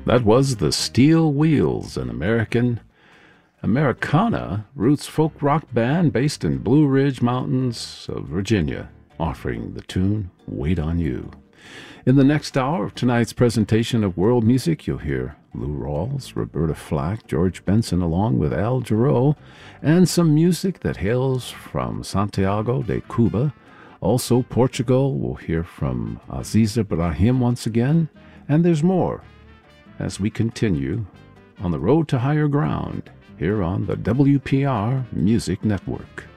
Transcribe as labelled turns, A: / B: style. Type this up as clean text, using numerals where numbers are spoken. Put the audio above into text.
A: That was the Steel Wheels, an Americana roots folk rock band based in Blue Ridge Mountains of Virginia, offering the tune Wait on You. In the next hour of tonight's presentation of world music, you'll hear Lou Rawls, Roberta Flack, George Benson, along with Al Jarreau, and some music that hails from Santiago de Cuba. Also Portugal, we'll hear from Aziza Brahim once again, and there's more as we continue on the road to higher ground here on the WPR Music Network.